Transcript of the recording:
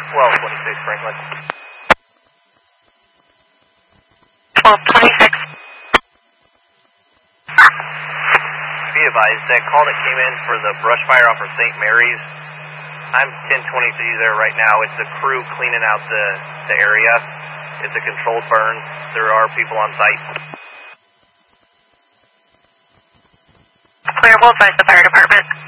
1226 Franklin. 1226. Be advised, that call that came in for the brush fire off of St. Mary's, I'm 1023 there right now. It's a crew cleaning out the area. It's a controlled burn. There are people on site. Clear, we'll advise the fire department.